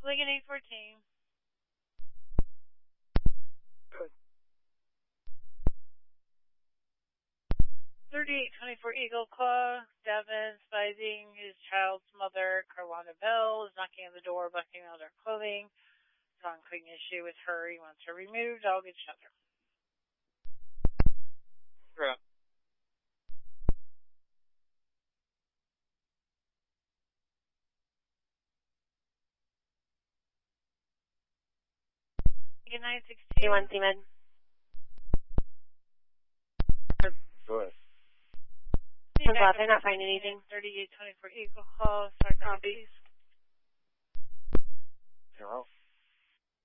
Lincoln 814. Good. 3824 Eagle Claw. Devin spiting his child's mother, Carlana Bell, is knocking on the door, bucking out her clothing. Ongoing issue with her. He wants her removed. I'll get shelter. Yeah. Good 916. A1 C-Med. Go ahead. I'm glad they're not finding anything. 3824 Eagle Claw. Start Copy. please. 0.